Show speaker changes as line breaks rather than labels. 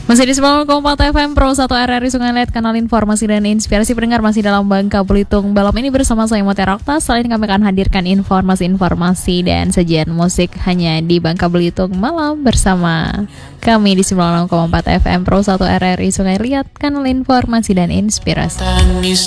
Masih di 90,4 FM Pro 1 RRI Sungai Liat, kanal informasi dan inspirasi pendengar masih dalam Bangka Belitung. Malam ini bersama saya Mutiara Okta. Selain kami akan hadirkan informasi-informasi dan sajian musik hanya di Bangka Belitung malam bersama kami di 96,4 FM Pro 1 RRI Sungai Liat, kanal informasi dan inspirasi.